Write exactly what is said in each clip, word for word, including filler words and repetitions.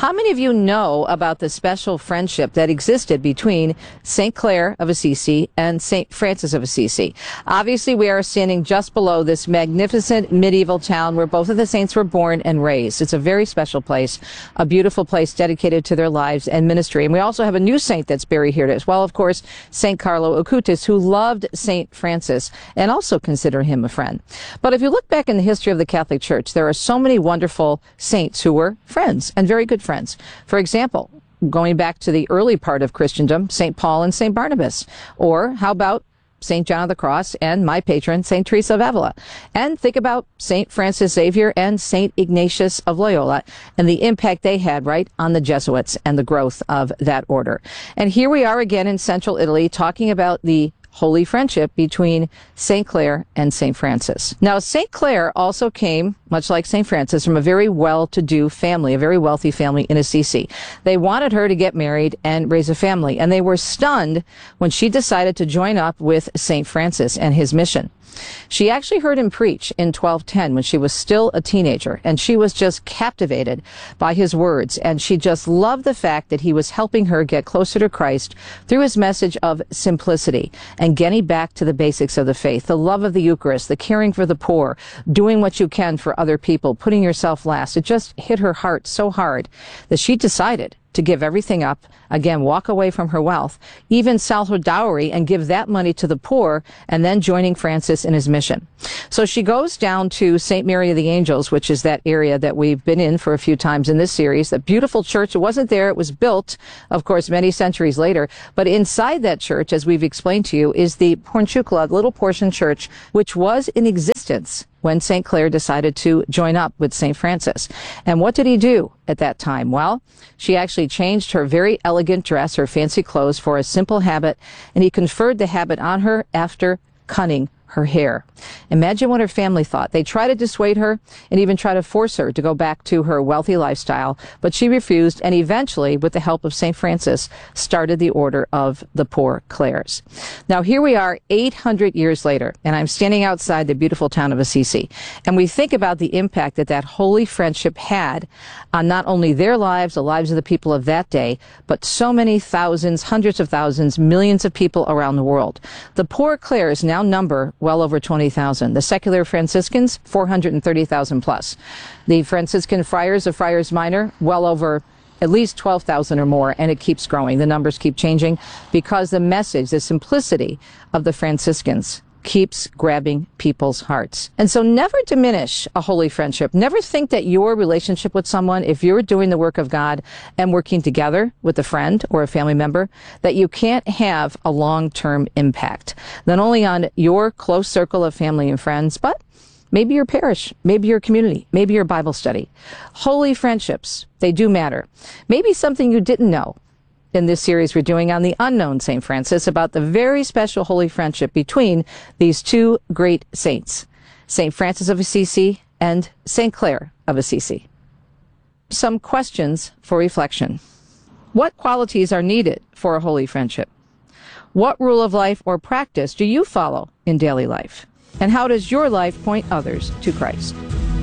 How many of you know about the special friendship that existed between Saint Clare of Assisi and Saint Francis of Assisi? Obviously, we are standing just below this magnificent medieval town where both of the saints were born and raised. It's a very special place, a beautiful place dedicated to their lives and ministry. And we also have a new saint that's buried here as well, of course, Saint Carlo Acutis, who loved Saint Francis and also considered him a friend. But if you look back in the history of the Catholic Church, there are so many wonderful saints who were friends and very good friends. For example, going back to the early part of Christendom, Saint Paul and Saint Barnabas. Or how about Saint John of the Cross and my patron, Saint Teresa of Avila? And think about Saint Francis Xavier and Saint Ignatius of Loyola and the impact they had, right, on the Jesuits and the growth of that order. And here we are again in central Italy talking about the holy friendship between Saint Clare and Saint Francis. Now, Saint Clare also came, much like Saint Francis, from a very well-to-do family, a very wealthy family in Assisi. They wanted her to get married and raise a family, and they were stunned when she decided to join up with Saint Francis and his mission. She actually heard him preach in twelve ten when she was still a teenager, and she was just captivated by his words, and she just loved the fact that he was helping her get closer to Christ through his message of simplicity and getting back to the basics of the faith, the love of the Eucharist, the caring for the poor, doing what you can for other people, putting yourself last. It just hit her heart so hard that she decided to give everything up, again, walk away from her wealth, even sell her dowry and give that money to the poor, and then joining Francis in his mission. So she goes down to Saint Mary of the Angels, which is that area that we've been in for a few times in this series, that beautiful church. It wasn't there. It was built, of course, many centuries later. But inside that church, as we've explained to you, is the Porciuncula, little portion church, which was in existence when Saint Clare decided to join up with Saint Francis. And what did he do at that time? Well, she actually changed her very elegant dress, her fancy clothes, for a simple habit, and he conferred the habit on her after cutting her hair. Imagine what her family thought. They tried to dissuade her and even try to force her to go back to her wealthy lifestyle, but she refused, and eventually, with the help of Saint Francis, started the Order of the Poor Clares. Now, here we are eight hundred years later, and I'm standing outside the beautiful town of Assisi, and we think about the impact that that holy friendship had on not only their lives, the lives of the people of that day, but so many thousands, hundreds of thousands, millions of people around the world. The Poor Clares now number well over twenty thousand. The secular Franciscans, four hundred thirty thousand plus. The Franciscan friars of Friars Minor, well over at least twelve thousand or more, and it keeps growing. The numbers keep changing because the message, the simplicity of the Franciscans keeps grabbing people's hearts. And so never diminish a holy friendship. Never think that your relationship with someone, if you're doing the work of God and working together with a friend or a family member, that you can't have a long-term impact, not only on your close circle of family and friends, but maybe your parish, maybe your community, maybe your Bible study. Holy friendships, they do matter. Maybe something you didn't know in this series we're doing on the unknown Saint Francis, about the very special holy friendship between these two great saints, Saint Francis of Assisi and Saint Clare of Assisi. Some questions for reflection. What qualities are needed for a holy friendship? What rule of life or practice do you follow in daily life? And how does your life point others to Christ?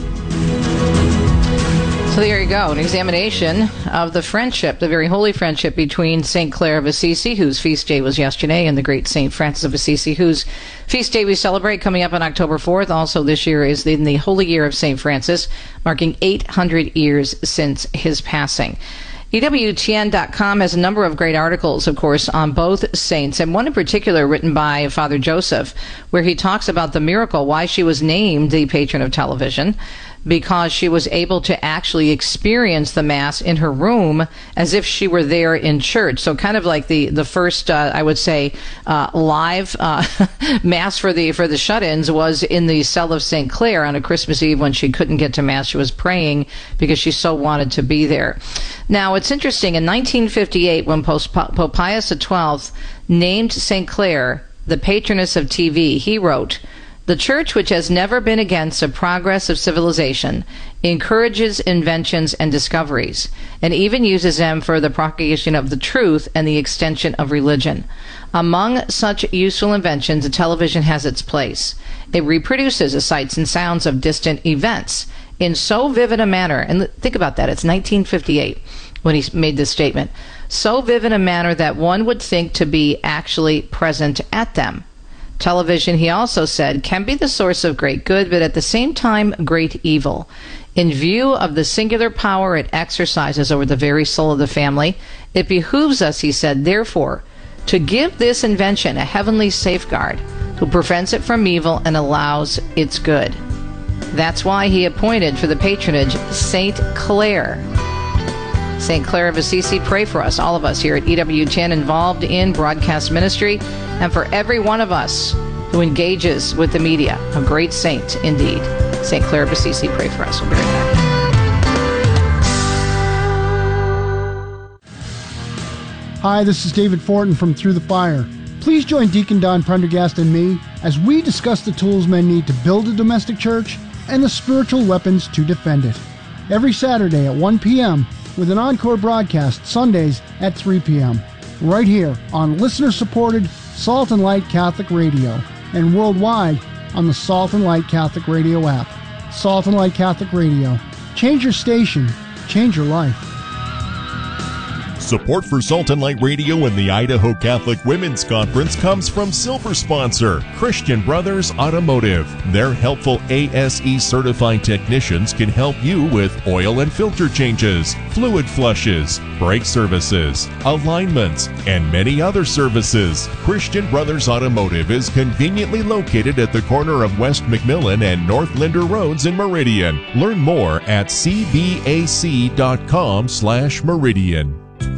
So there you go, an examination of the friendship, the very holy friendship between Saint Clare of Assisi, whose feast day was yesterday, and the great Saint Francis of Assisi, whose feast day we celebrate coming up on October fourth. Also this year is in the Holy Year of Saint Francis, marking eight hundred years since his passing. E W T N dot com has a number of great articles, of course, on both saints, and one in particular written by Father Joseph, where he talks about the miracle, why she was named the patron of television, because she was able to actually experience the Mass in her room as if she were there in church. So kind of like the, the first, uh, I would say, uh, live uh, Mass for the for the shut-ins was in the cell of Saint Clare on a Christmas Eve when she couldn't get to Mass. She was praying because she so wanted to be there. Now, it's interesting, in nineteen fifty-eight, when Pope, Pope Pius the twelfth named Saint Clare the patroness of T V, he wrote, "The Church, which has never been against the progress of civilization, encourages inventions and discoveries, and even uses them for the propagation of the truth and the extension of religion. Among such useful inventions, the television has its place. It reproduces the sights and sounds of distant events in so vivid a manner," and think about that, it's nineteen fifty-eight, when he made this statement. So vivid a manner that one would think to be actually present at them. Television, he also said, can be the source of great good, but at the same time, great evil. In view of the singular power it exercises over the very soul of the family, it behooves us, he said, therefore, to give this invention a heavenly safeguard who prevents it from evil and allows its good. That's why he appointed for the patronage Saint Clare. Saint Clare of Assisi, pray for us, all of us here at E W ten involved in broadcast ministry, and for every one of us who engages with the media. A great saint indeed. Saint Clare of Assisi, pray for us. We'll be right back. Hi, this is David Fortin from Through the Fire. Please join Deacon Don Prendergast and me as we discuss the tools men need to build a domestic church and the spiritual weapons to defend it. Every Saturday at one p.m. with an encore broadcast Sundays at three p.m. right here on listener-supported Salt and Light Catholic Radio and worldwide on the Salt and Light Catholic Radio app. Salt and Light Catholic Radio. Change your station. Change your life. Support for Salt and Light Radio and the Idaho Catholic Women's Conference comes from silver sponsor, Christian Brothers Automotive. Their helpful A S E certified technicians can help you with oil and filter changes, fluid flushes, brake services, alignments, and many other services. Christian Brothers Automotive is conveniently located at the corner of West McMillan and North Linder Roads in Meridian. Learn more at c b a c dot com slash Meridian.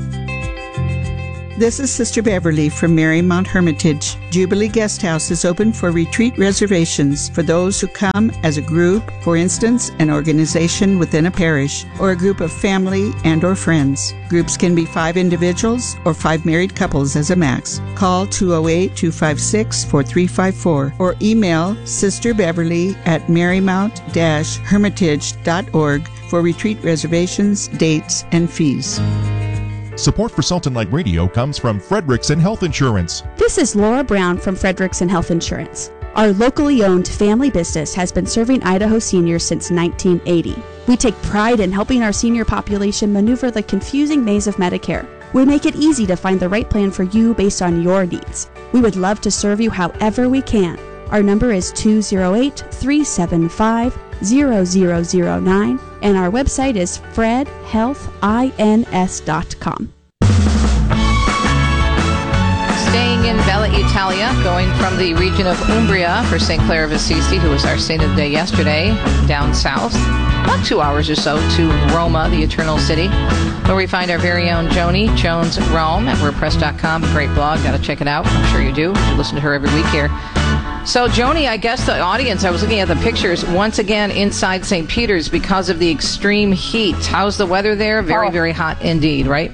This is Sister Beverly from Marymount Hermitage. Jubilee Guest House is open for retreat reservations for those who come as a group, for instance, an organization within a parish, or a group of family and or friends. Groups can be five individuals or five married couples as a max. Call two oh eight, two five six, four three five four or email Sister Beverly at marymount dash hermitage dot org for retreat reservations, dates, and fees. Support for Salt and Light Radio comes from Frederickson Health Insurance. This is Laura Brown from Frederickson Health Insurance. Our locally owned family business has been serving Idaho seniors since nineteen eighty. We take pride in helping our senior population maneuver the confusing maze of Medicare. We make it easy to find the right plan for you based on your needs. We would love to serve you however we can. Our number is two oh eight, three seven five, zero zero zero nine and our website is fred health ins dot com. Staying in Bella Italia, going from the region of Umbria for Saint Clare of Assisi, who was our saint of the day yesterday, down south, about two hours or so, to Roma, the Eternal City, where we find our very own Joni Jones Rome at wordpress dot com. Great blog. Got to check it out. I'm sure you do. You listen to her every week here. So, Joni, I guess the audience, I was looking at the pictures, once again inside Saint Peter's because of the extreme heat. How's the weather there? Very, oh. very hot indeed, right?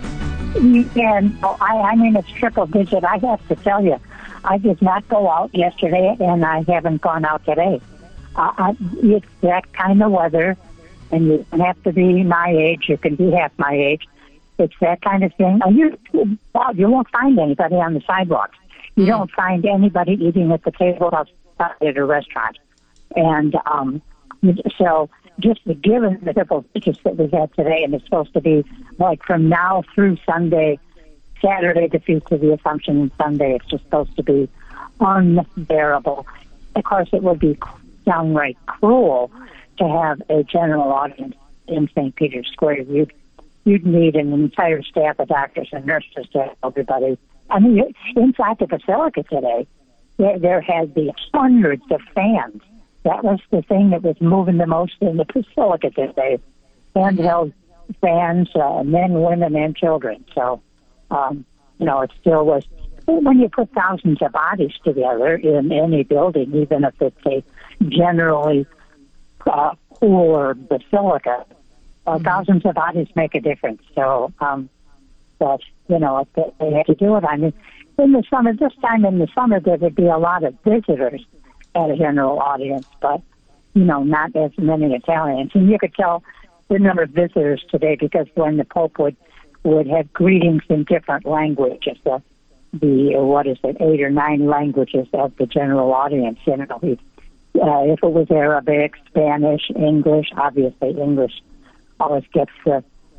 And oh, I, I mean, it's triple digit. I have to tell you, I did not go out yesterday, and I haven't gone out today. Uh, I, it's that kind of weather, and you don't have to be my age. You can be half my age. It's that kind of thing. Uh, you, well, you won't find anybody on the sidewalks. You don't find anybody eating at the table outside at a restaurant. And um, so just given the triple digits that we had today, and it's supposed to be like from now through Sunday, Saturday, the Feast of the Assumption, and Sunday, it's just supposed to be unbearable. Of course, it would be downright cruel to have a general audience in Saint Peter's Square. You'd, you'd need an entire staff of doctors and nurses to help everybody. I mean, inside the Basilica today, there, there had the hundreds of fans. That was the thing that was moving the most in the Basilica today. Handheld fans, uh, men, women, and children. So, um, you know, it still was. When you put thousands of bodies together in any building, even if it's a generally uh, cooler basilica, uh, mm-hmm. thousands of bodies make a difference. So, um, but, you know, they had to do it. I mean, in the summer, this time in the summer, there would be a lot of visitors at a general audience, but, you know, not as many Italians. And you could tell the number of visitors today because when the Pope would, would have greetings in different languages, the, the, what is it, eight or nine languages of the general audience, you know, he, uh, if it was Arabic, Spanish, English, obviously English always gets the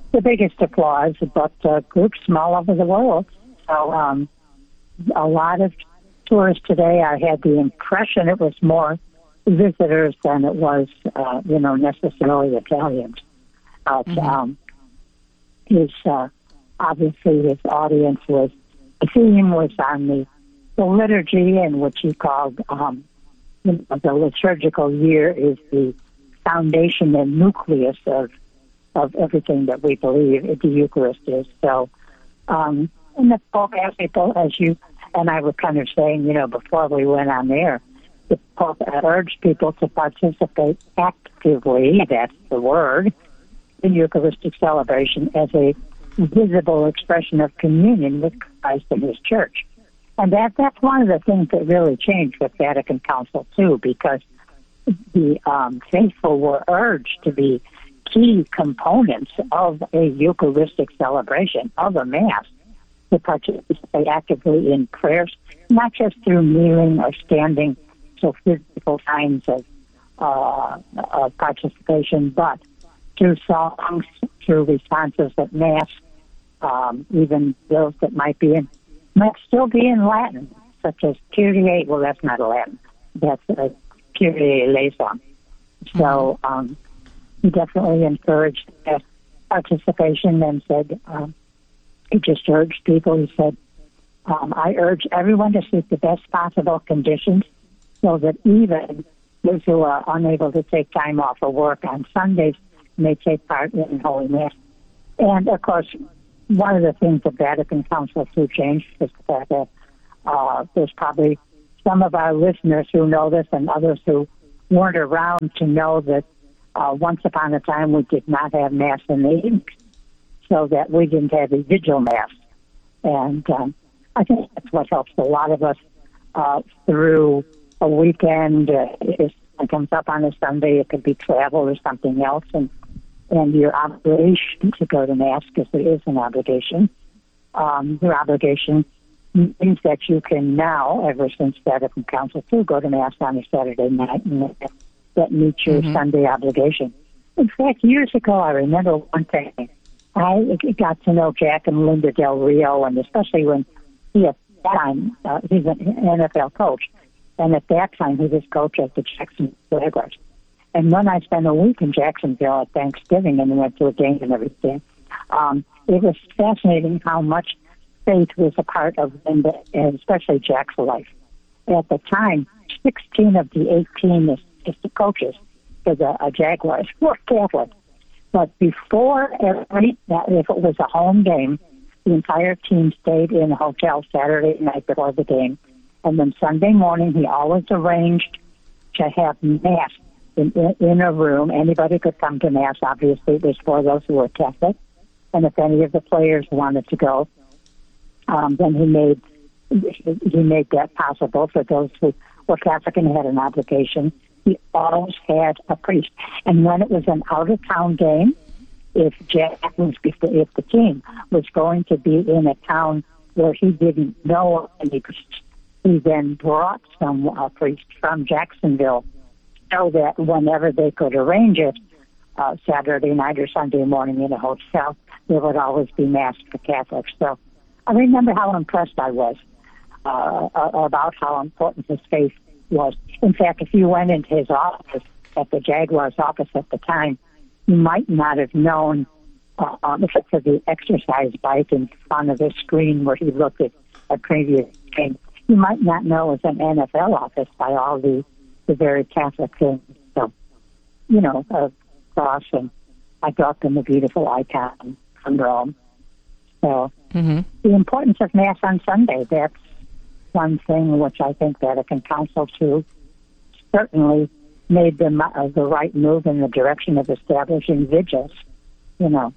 the biggest applause, but uh, groups from all over the world. So um, a lot of tourists today, I had the impression it was more visitors than it was, uh, you know, necessarily Italians. Uh, mm-hmm. um, his, uh, obviously his audience was, the theme was on the, the liturgy, in which he called, um, you know, the liturgical year is the foundation and nucleus of of everything that we believe the Eucharist is. So, um, and the Pope asked people, as you and I were kind of saying, you know, before we went on air, the Pope urged people to participate actively, that's the word, in Eucharistic celebration as a visible expression of communion with Christ and His Church. And that that's one of the things that really changed with Vatican Council too, because the um, faithful were urged to be key components of a Eucharistic celebration, of a Mass, to participate actively in prayers, not just through kneeling or standing, so physical signs of, uh, of participation, but through songs, through responses at Mass, um, even those that might be in, might still be in Latin, such as Kyrie, well, that's not a Latin, that's a Kyrie eleison. So um, he definitely encouraged participation and said, um, he just urged people, he said, um, I urge everyone to seek the best possible conditions so that even those who are unable to take time off of work on Sundays may take part in Holy Mass. And, of course, one of the things the Vatican Council too changed is the fact that uh, there's probably some of our listeners who know this and others who weren't around to know that uh, once upon a time we did not have Mass in the evening, so that we didn't have a vigil Mass. And um, I think that's what helps a lot of us uh, through a weekend. Uh, if it comes up on a Sunday, it could be travel or something else, and and your obligation to go to Mass, because there is an obligation, um, your obligation means that you can now, ever since Vatican Council two, go to Mass on a Saturday night, and that, that meets your mm-hmm. Sunday obligation. In fact, years ago, I remember one thing. I got to know Jack and Linda Del Rio, and especially when he, at that time, uh, he's an N F L coach, and at that time he was coach at the Jacksonville Jaguars. And when I spent a week in Jacksonville at Thanksgiving and went to a game and everything, um, it was fascinating how much faith was a part of Linda, and especially Jack's life. At the time, sixteen of the eighteen assistant coaches for the uh, Jaguars were Catholic. But before every, if it was a home game, the entire team stayed in a hotel Saturday night before the game. And then Sunday morning, he always arranged to have Mass in, in, in a room. Anybody could come to Mass, obviously. It was for those who were Catholic. And if any of the players wanted to go, um, then he made he made that possible for those who were Catholic and had an obligation. He always had a priest. And when it was an out-of-town game, if Jack was, if the, if the team was going to be in a town where he didn't know any priests, he then brought some uh, priest from Jacksonville so that whenever they could arrange it, uh, Saturday night or Sunday morning in a hotel, there would always be Mass for Catholics. So I remember how impressed I was uh, about how important his faith was. In fact, if you went into his office at the Jaguars office at the time, you might not have known, uh, um, except for the exercise bike in front of the screen where he looked at a previous game, you might not know it was an N F L office by all the, the very Catholic things. So, you know, a cross, and I got them a beautiful icon from Rome. So mm-hmm. the importance of Mass on Sunday, that's one thing which I think Vatican Council two certainly made the, uh, the right move in the direction of establishing vigils, you know.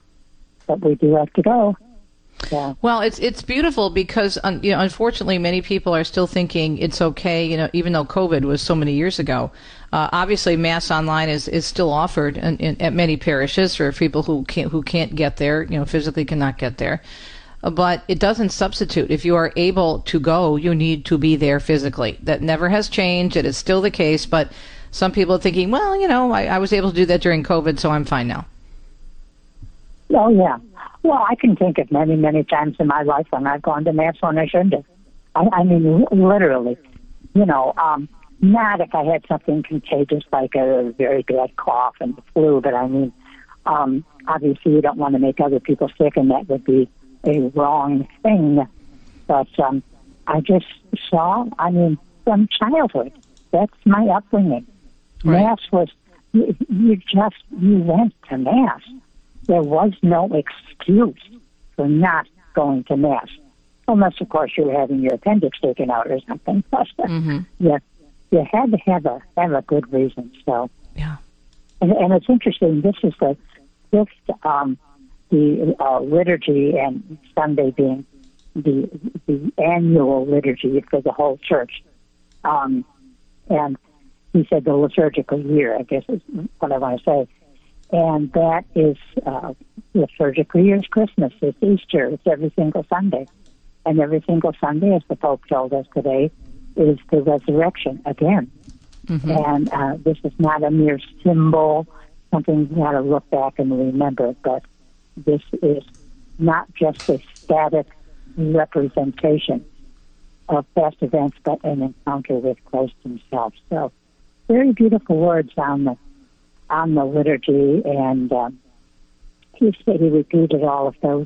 But we do have to go. Yeah. Well, it's it's beautiful because, um, you know, unfortunately, many people are still thinking it's okay, you know, even though COVID was so many years ago. Uh, obviously, Mass online is, is still offered in, in, at many parishes for people who can't who can't get there, you know, physically cannot get there. But it doesn't substitute. If you are able to go, you need to be there physically. That never has changed. It is still the case. But some people are thinking, well, you know, I, I was able to do that during COVID, so I'm fine now. Oh, yeah. Well, I can think of many, many times in my life when I've gone to Mass when I shouldn't have. I, I mean, literally. You know, um, not if I had something contagious like a very bad cough and the flu, but I mean, um, obviously you don't want to make other people sick, and that would be a wrong thing. But um, I just saw, I mean, from childhood, that's my upbringing. Right. Mass was, you, you just, you went to Mass. There was no excuse for not going to Mass. Unless, of course, you were having your appendix taken out or something. Mm-hmm. Yeah, you had to have a have a good reason. So, yeah, and, and it's interesting. This is the fifth, um, the uh, liturgy, and Sunday being the the annual liturgy for the whole church. Um, and he said the liturgical year, I guess is what I want to say. And that is uh, liturgical year is Christmas. It's Easter. It's every single Sunday. And every single Sunday, as the Pope told us today, is the resurrection again. Mm-hmm. And uh, this is not a mere symbol, something you got to look back and remember, but this is not just a static representation of past events, but an encounter with Christ himself. So very beautiful words on the on the liturgy, and um, he said he repeated all of those.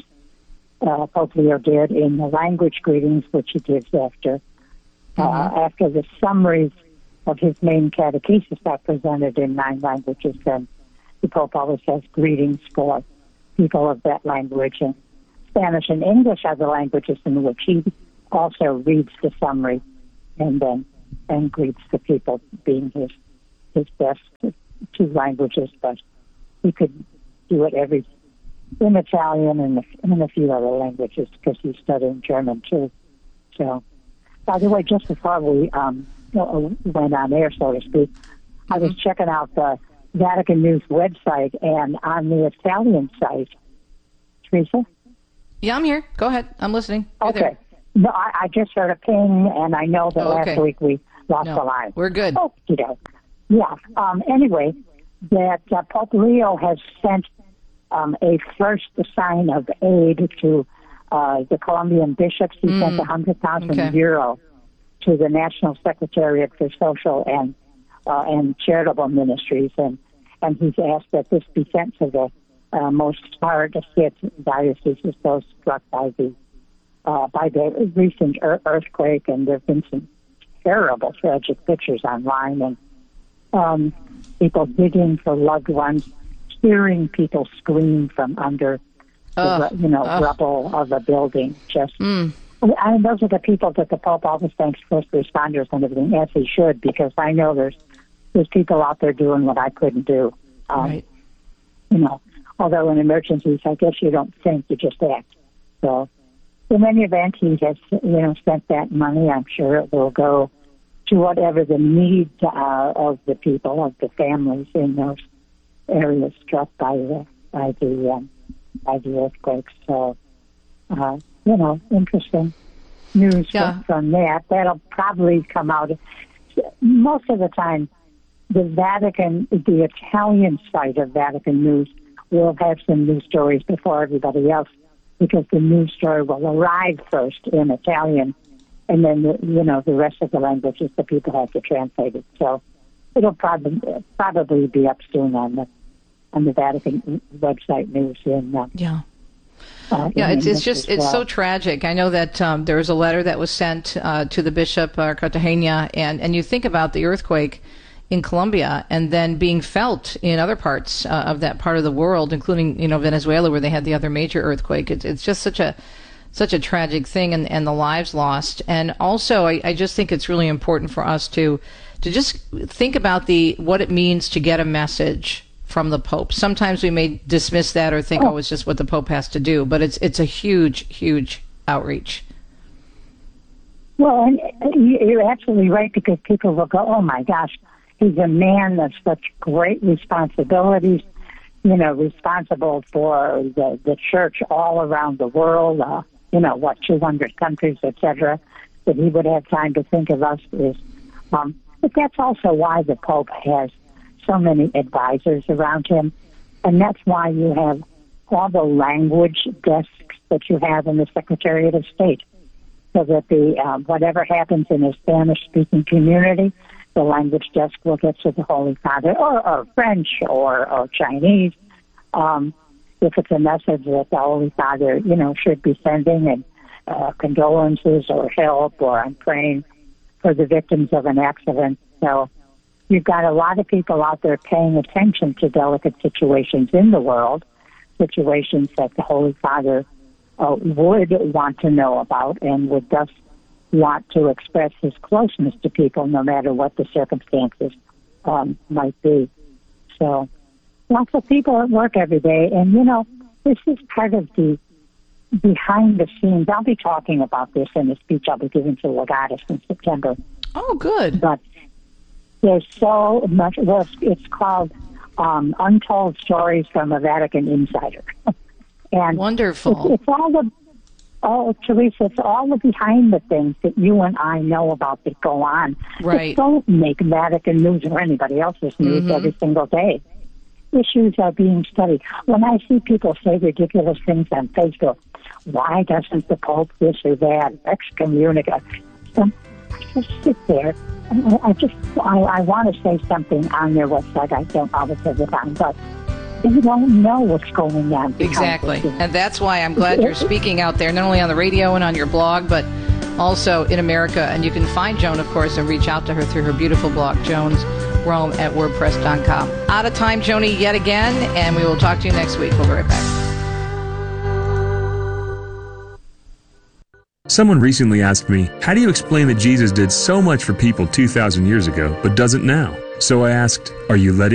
Uh, Pope Leo did in the language greetings, which he gives after uh, mm-hmm. after the summaries of his main catechesis are presented in nine languages. Then the Pope always has greetings for people of that language, and Spanish and English are the languages in which he also reads the summary and then and greets the people, being his his best two languages. But he could do it every. in Italian and in a few other languages, because he's studying German too. So, by the way, just before we um, went on air, so to speak, mm-hmm. I was checking out the Vatican News website, and on the Italian site, Teresa? Yeah, I'm here. Go ahead. I'm listening. You're okay. There. No, I, I just heard a ping, and I know that oh, okay. last week we lost no, the line. We're good. Oh, you know. Yeah. Um, anyway, that uh, Pope Leo has sent Um, a first sign of aid to uh, the Colombian bishops. He mm. sent one hundred thousand okay. euro to the National Secretariat for Social and uh, and Charitable Ministries, and, and he's asked that this be sent to the uh, most hard-hit dioceses, those struck by the uh, by the recent er- earthquake, and there have been some terrible, tragic pictures online, and um, people digging for loved ones, hearing people scream from under uh, the you know uh, rubble of a building. Just, mm. I mean, those are the people that the Pope always thanks first responders and everything, as he should, because I know there's there's people out there doing what I couldn't do. Um, right. You know, although in emergencies, I guess you don't think, you just act. So, in any event, he has you know spent that money. I'm sure it will go to whatever the needs are of the people, of the families in those areas struck by the by the um, by the earthquakes. So, uh, you know, interesting news yeah. from, from that. That'll probably come out. Most of the time, the Vatican, the Italian side of Vatican News, will have some news stories before everybody else, because the news story will arrive first in Italian, and then the, you know the rest of the languages the people have to translate it. So it'll probably probably be up soon on the on the Vatican website news. In, uh, yeah. Uh, yeah, in it's it's just it's well. so tragic. I know that um, there was a letter that was sent uh, to the Bishop uh, Cartagena, and and you think about the earthquake in Colombia, and then being felt in other parts uh, of that part of the world, including you know Venezuela, where they had the other major earthquake. It's it's just such a such a tragic thing, and, and the lives lost. And also, I, I just think it's really important for us to to just think about the what it means to get a message from the Pope. Sometimes we may dismiss that or think, oh, oh it's just what the Pope has to do, but it's it's a huge, huge outreach. Well, and you're absolutely right, because people will go, oh my gosh, he's a man of such great responsibilities, you know, responsible for the, the church all around the world, uh, you know, what, two hundred countries, et cetera, that he would have time to think of us. Is, um, but that's also why the Pope has so many advisors around him, and that's why you have all the language desks that you have in the Secretariat of State, so that the uh, whatever happens in a Spanish-speaking community, the language desk will get to the Holy Father, or, or French, or, or Chinese, um, if it's a message that the Holy Father, you know, should be sending, and uh, condolences or help, or I'm praying for the victims of an accident. So you've got a lot of people out there paying attention to delicate situations in the world, situations that the Holy Father uh, would want to know about and would thus want to express his closeness to people no matter what the circumstances um, might be. So lots of people at work every day, and, you know, this is part of the behind the scenes. I'll be talking about this in a speech I'll be giving to Legatus in September. Oh, good. But there's so much, well, it's, it's called um, Untold Stories from a Vatican Insider. And wonderful. It's, it's all the, oh, Teresa, it's all the behind the things that you and I know about that go on. Right. That don't make Vatican news or anybody else's news mm-hmm. every single day. Issues are being studied. When I see people say ridiculous things on Facebook, why doesn't the Pope this or that, excommunicate? So I just sit there. And I just, I, I want to say something on their website. I don't always have the time, but they don't know what's going on. Exactly. And that's why I'm glad you're speaking out there, not only on the radio and on your blog, but also in America. And you can find Joan, of course, and reach out to her through her beautiful blog, Jones Rome at wordpress dot com. Out of time, Joni, yet again, and we will talk to you next week. We'll be right back. Someone recently asked me, how do you explain that Jesus did so much for people two thousand years ago, but doesn't now? So I asked, are you letting